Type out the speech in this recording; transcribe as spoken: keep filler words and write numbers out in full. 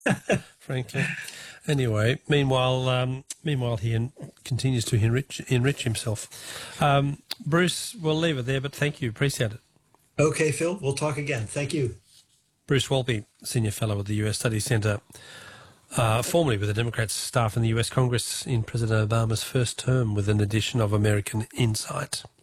frankly. Anyway, meanwhile, um, meanwhile he en- continues to enrich enrich himself. Um, Bruce, we'll leave it there, but thank you, appreciate it. Okay, Phil, we'll talk again. Thank you. Bruce Walby, Senior Fellow at the U S Studies Centre, uh, formerly with the Democrats staff in the U S Congress in President Obama's first term with an edition of American Insight.